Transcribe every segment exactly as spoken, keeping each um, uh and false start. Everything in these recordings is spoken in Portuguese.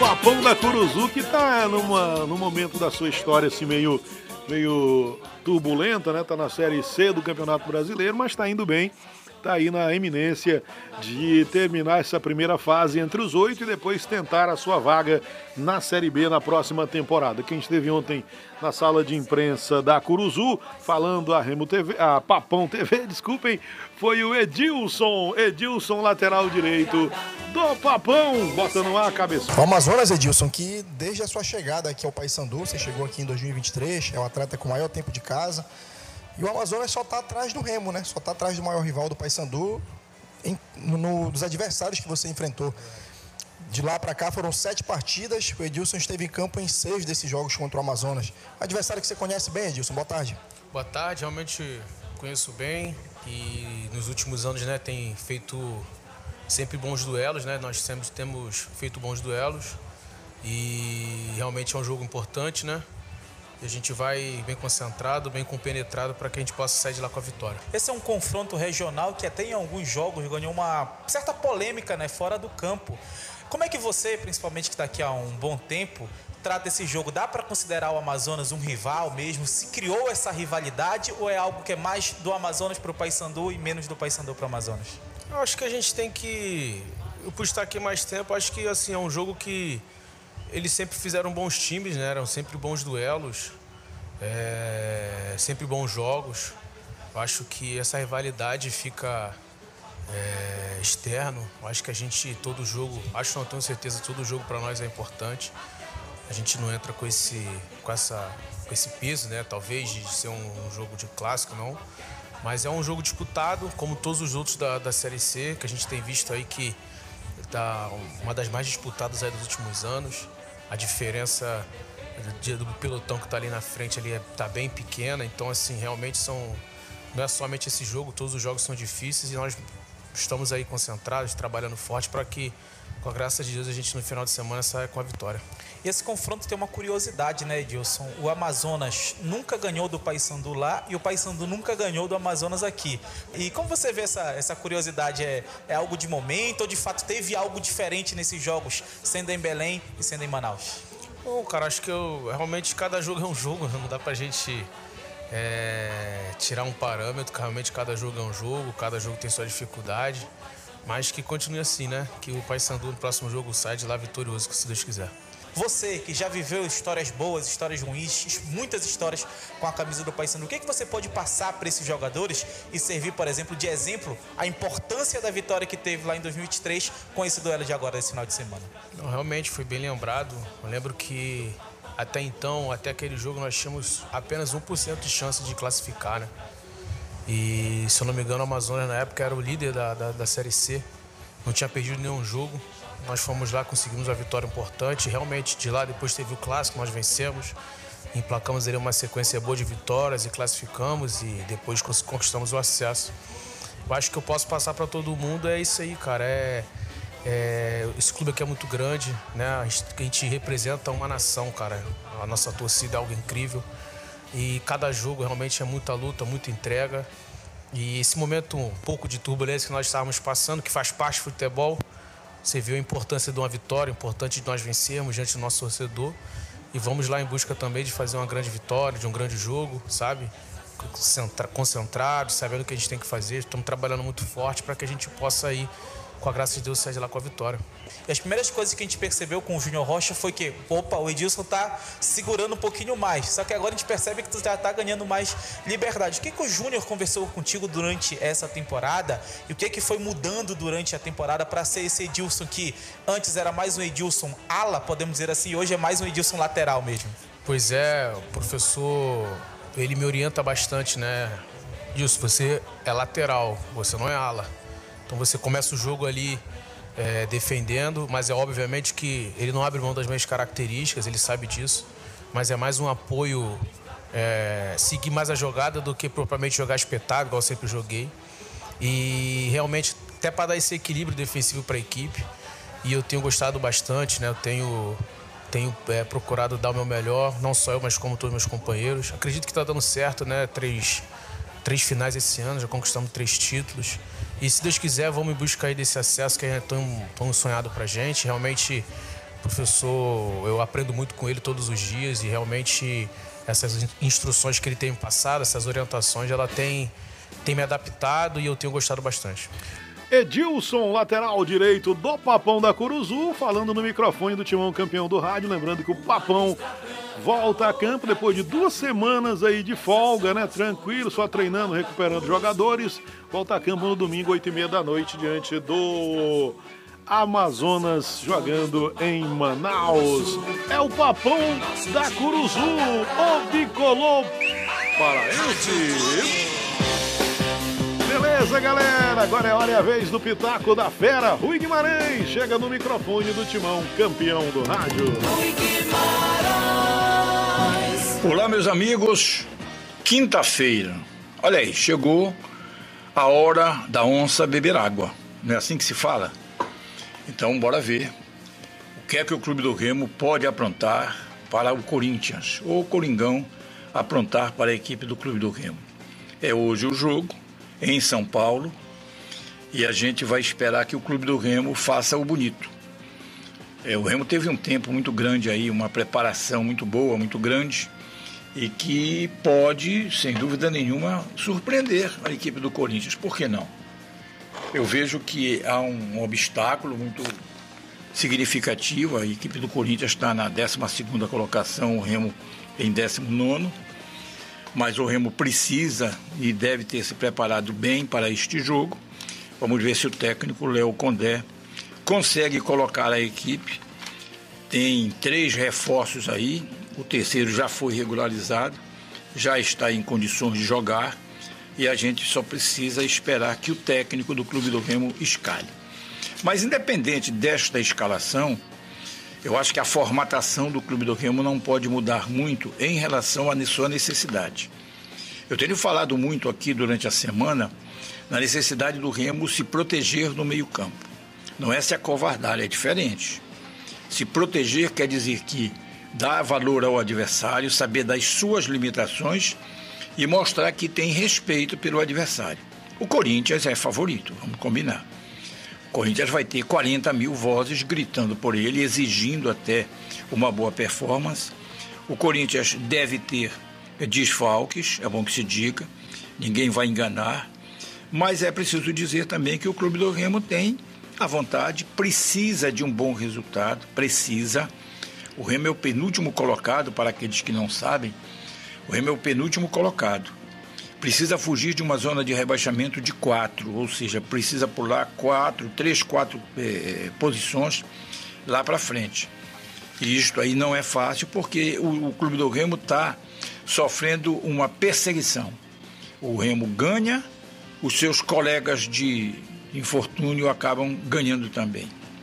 Papão da Curuzu, que tá numa, num momento da sua história assim meio, meio turbulenta, né? Tá na Série C do Campeonato Brasileiro, mas tá indo bem. Tá aí na eminência de terminar essa primeira fase entre os oito e depois tentar a sua vaga na Série B na próxima temporada. Quem esteve ontem na sala de imprensa da Curuzu, falando a Remo T V, a Papão T V, desculpem, foi o Edilson, Edilson, lateral direito do Papão, botando lá a cabeça. O Amazonas, Edilson, que desde a sua chegada aqui ao Paysandu, você chegou aqui em dois mil e vinte e três, é o atleta com maior tempo de casa. E o Amazonas só está atrás do Remo, né? Só está atrás do maior rival do Paysandu, em, no, no, dos adversários que você enfrentou. De lá para cá foram sete partidas, o Edilson esteve em campo em seis desses jogos contra o Amazonas. Adversário que você conhece bem, Edilson, boa tarde. Boa tarde, realmente conheço bem e nos últimos anos, né, tem feito sempre bons duelos, né? Nós sempre temos feito bons duelos e realmente é um jogo importante, né? E a gente vai bem concentrado, bem compenetrado para que a gente possa sair de lá com a vitória. Esse é um confronto regional que até em alguns jogos ganhou uma certa polêmica, né, fora do campo. Como é que você, principalmente que está aqui há um bom tempo, trata esse jogo? Dá para considerar o Amazonas um rival mesmo? Se criou essa rivalidade ou é algo que é mais do Amazonas para o Paysandu e menos do Paysandu para o Amazonas? Eu acho que a gente tem que... Eu, por estar aqui mais tempo, acho que assim, é um jogo que eles sempre fizeram bons times, né? Eram sempre bons duelos, é... sempre bons jogos. Eu acho que essa rivalidade fica é... externo. Eu acho que a gente, todo jogo, acho não tenho certeza, todo jogo para nós é importante. A gente não entra com esse, com essa, com esse peso, né? Talvez de ser um, um jogo de clássico, não. Mas é um jogo disputado, como todos os outros da, da Série C, que a gente tem visto aí que tá uma das mais disputadas aí dos últimos anos. A diferença do, do pelotão que está ali na frente ali está bem pequena. Então, assim, realmente são... Não é somente esse jogo, todos os jogos são difíceis e nós estamos aí concentrados, trabalhando forte para que, com a graça de Deus, a gente no final de semana saia com a vitória. E esse confronto tem uma curiosidade, né, Edilson? O Amazonas nunca ganhou do Paysandu lá e o Paysandu nunca ganhou do Amazonas aqui. E como você vê essa, essa curiosidade? É, é algo de momento ou de fato teve algo diferente nesses jogos, sendo em Belém e sendo em Manaus? Bom, cara, acho que eu, realmente cada jogo é um jogo, não dá pra gente é, tirar um parâmetro, realmente cada jogo é um jogo, cada jogo tem sua dificuldade, mas que continue assim, né? Que o Paysandu no próximo jogo saia de lá vitorioso, se Deus quiser. Você que já viveu histórias boas, histórias ruins, muitas histórias com a camisa do Paysandu, o que, é que você pode passar para esses jogadores e servir, por exemplo, de exemplo a importância da vitória que teve lá em dois mil e vinte e três com esse duelo de agora, desse final de semana? Não, realmente foi bem lembrado. Eu lembro que até então, até aquele jogo, nós tínhamos apenas um por cento de chance de classificar, né? E, se eu não me engano, o Amazonas na época era o líder da, da, da Série C. Não tinha perdido nenhum jogo. Nós fomos lá, conseguimos uma vitória importante. Realmente, de lá, depois teve o clássico, nós vencemos. Emplacamos ali uma sequência boa de vitórias e classificamos. E depois conquistamos o acesso. Eu acho que eu posso passar para todo mundo, é isso aí, cara. É, é, esse clube aqui é muito grande, né? A gente, a gente representa uma nação, cara. A nossa torcida é algo incrível. E cada jogo realmente é muita luta, muita entrega. E esse momento um pouco de turbulência que nós estávamos passando, que faz parte do futebol, você viu a importância de uma vitória, importante de nós vencermos diante do nosso torcedor. E vamos lá em busca também de fazer uma grande vitória, de um grande jogo, sabe? Concentrados, sabendo o que a gente tem que fazer. Estamos trabalhando muito forte para que a gente possa ir, com a graça de Deus, sair de lá com a vitória. E as primeiras coisas que a gente percebeu com o Júnior Rocha foi que, opa, o Edilson tá segurando um pouquinho mais. Só que agora a gente percebe que tu já tá ganhando mais liberdade. O que que o Júnior conversou contigo durante essa temporada? E o que que foi mudando durante a temporada para ser esse Edilson que antes era mais um Edilson ala, podemos dizer assim, e hoje é mais um Edilson lateral mesmo? Pois é, o professor, ele me orienta bastante, né? Edilson, você é lateral, você não é ala. Então você começa o jogo ali é, defendendo, mas é obviamente que ele não abre mão das minhas características, ele sabe disso. Mas é mais um apoio, é, seguir mais a jogada do que propriamente jogar espetado, igual eu sempre joguei. E realmente, até para dar esse equilíbrio defensivo para a equipe. E eu tenho gostado bastante, né? Eu tenho, tenho é, procurado dar o meu melhor, não só eu, mas como todos os meus companheiros. Acredito que está dando certo, né? Três, três finais esse ano, já conquistamos três títulos. E se Deus quiser, vamos em busca aí desse acesso que é tão, tão sonhado pra gente. Realmente professor, eu aprendo muito com ele todos os dias e realmente essas instruções que ele tem me passado, essas orientações, ela tem, tem me adaptado e eu tenho gostado bastante. Edilson, lateral direito do Papão da Curuzu, falando no microfone do Timão Campeão do Rádio. Lembrando que o Papão volta a campo depois de duas semanas aí de folga, né? Tranquilo, só treinando, recuperando jogadores. Volta a campo no domingo, oito e meia da noite, diante do Amazonas, jogando em Manaus. É o Papão da Curuzu, o bicolor paraense. Beleza, galera, agora é hora e a vez do Pitaco da Fera. Rui Guimarães chega no microfone do Timão Campeão do Rádio. Rui Guimarães. Olá, meus amigos, quinta-feira, olha aí, chegou a hora da onça beber água, não é assim que se fala? Então, bora ver o que é que o Clube do Remo pode aprontar para o Corinthians, ou o Coringão aprontar para a equipe do Clube do Remo. É hoje o jogo, em São Paulo, e a gente vai esperar que o Clube do Remo faça o bonito. É, o Remo teve um tempo muito grande aí, uma preparação muito boa, muito grande, e que pode, sem dúvida nenhuma, surpreender a equipe do Corinthians. Por que não? Eu vejo que há um obstáculo muito significativo. A equipe do Corinthians está na décima segunda colocação, o Remo em décimo nono. Mas o Remo precisa e deve ter se preparado bem para este jogo. Vamos ver se o técnico Léo Condé consegue colocar a equipe. Tem três reforços aí, o terceiro já foi regularizado, já está em condições de jogar e a gente só precisa esperar que o técnico do Clube do Remo escale. Mas independente desta escalação, eu acho que a formatação do Clube do Remo não pode mudar muito em relação à sua necessidade. Eu tenho falado muito aqui durante a semana na necessidade do Remo se proteger no meio-campo. Não é se acovardar, é diferente. Se proteger quer dizer que dar valor ao adversário, saber das suas limitações e mostrar que tem respeito pelo adversário. O Corinthians é favorito, vamos combinar. O Corinthians vai ter quarenta mil vozes gritando por ele, exigindo até uma boa performance. O Corinthians deve ter desfalques, é bom que se diga, ninguém vai enganar. Mas é preciso dizer também que o Clube do Remo tem a vontade, precisa de um bom resultado, precisa. O Remo é o penúltimo colocado, para aqueles que não sabem, o Remo é o penúltimo colocado. Precisa fugir de uma zona de rebaixamento de quatro, ou seja, precisa pular quatro, três, quatro eh, posições lá para frente. E isto aí não é fácil porque o, o Clube do Remo está sofrendo uma perseguição. O Remo ganha, os seus colegas de infortúnio acabam ganhando também.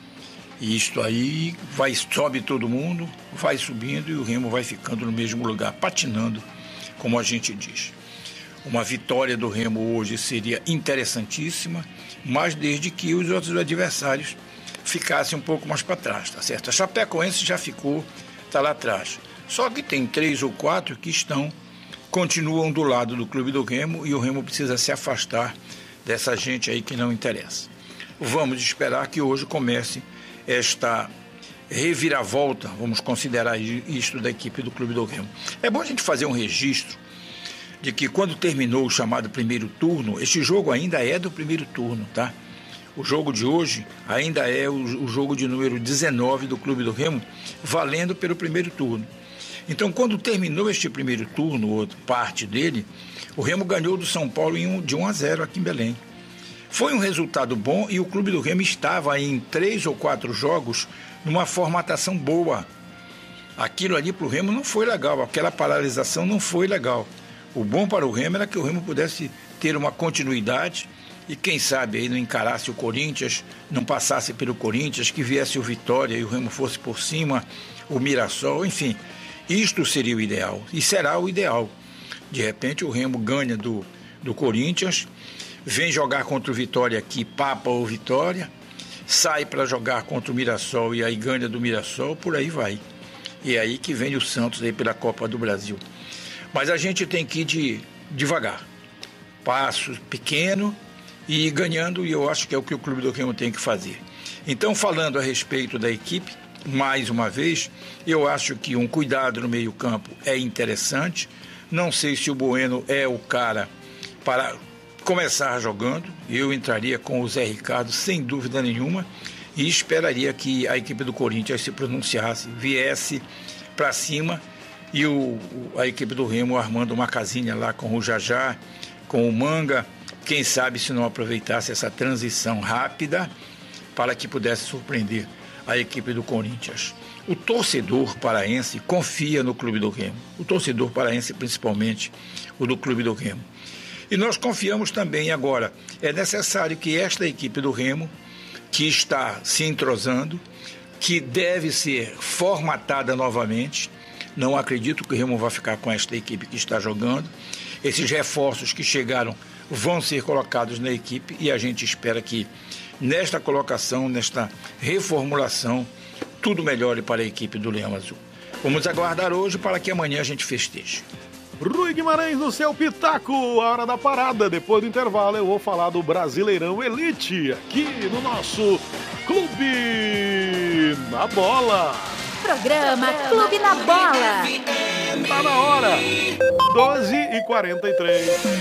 E isto aí vai, sobe todo mundo, vai subindo e o Remo vai ficando no mesmo lugar, patinando, como a gente diz. Uma vitória do Remo hoje seria interessantíssima, mas desde que os outros adversários ficassem um pouco mais para trás, tá certo? A Chapecoense já ficou, está lá atrás. Só que tem três ou quatro que estão, continuam do lado do Clube do Remo e o Remo precisa se afastar dessa gente aí que não interessa. Vamos esperar que hoje comece esta reviravolta, vamos considerar isto da equipe do Clube do Remo. É bom a gente fazer um registro de que quando terminou o chamado primeiro turno, este jogo ainda é do primeiro turno, tá? O jogo de hoje ainda é o, o jogo de número dezenove do Clube do Remo, valendo pelo primeiro turno. Então, quando terminou este primeiro turno, ou parte dele, o Remo ganhou do São Paulo em um, de um a zero aqui em Belém. Foi um resultado bom e o Clube do Remo estava em três ou quatro jogos numa formatação boa. Aquilo ali para o Remo não foi legal, aquela paralisação não foi legal. O bom para o Remo era que o Remo pudesse ter uma continuidade e quem sabe aí não encarasse o Corinthians, não passasse pelo Corinthians, que viesse o Vitória e o Remo fosse por cima, o Mirassol, enfim. Isto seria o ideal e será o ideal. De repente o Remo ganha do, do Corinthians, vem jogar contra o Vitória aqui, papa ou Vitória, sai para jogar contra o Mirassol e aí ganha do Mirassol, por aí vai. E é aí que vem o Santos aí pela Copa do Brasil. Mas a gente tem que ir de, devagar, passo pequeno e ir ganhando, e eu acho que é o que o Clube do Remo tem que fazer. Então, falando a respeito da equipe, mais uma vez. Eu acho que um cuidado no meio-campo é interessante. Não sei se o Bueno é o cara para começar jogando. Eu entraria com o Zé Ricardo sem dúvida nenhuma e esperaria que a equipe do Corinthians se pronunciasse, viesse para cima e o, a equipe do Remo armando uma casinha lá com o Jajá, com o Manga, quem sabe se não aproveitasse essa transição rápida para que pudesse surpreender a equipe do Corinthians. O torcedor paraense confia no Clube do Remo, o torcedor paraense principalmente, o do Clube do Remo. E nós confiamos também agora, é necessário que esta equipe do Remo, que está se entrosando, que deve ser formatada novamente, não acredito que o Remo vai ficar com esta equipe que está jogando, esses reforços que chegaram vão ser colocados na equipe e a gente espera que nesta colocação, nesta reformulação, tudo melhore para a equipe do Leão Azul. Vamos aguardar hoje para que amanhã a gente festeje. Rui Guimarães no seu pitaco, a hora da parada. Depois do intervalo eu vou falar do Brasileirão Elite aqui no nosso Clube na Bola. Programa Clube na Bola. Tá na hora, doze e quarenta e três.